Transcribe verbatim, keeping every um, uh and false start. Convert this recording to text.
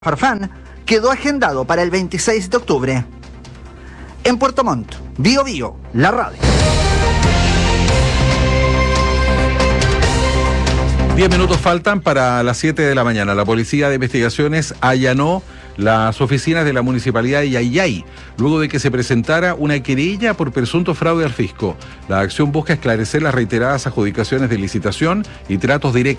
Farfán quedó agendado para el veintiséis de octubre. En Puerto Montt, Bio Bio, la radio. Diez minutos faltan para las siete de la mañana. La Policía de Investigaciones allanó las oficinas de la Municipalidad de Yayay, luego de que se presentara una querella por presunto fraude al fisco. La acción busca esclarecer las reiteradas adjudicaciones de licitación y tratos directos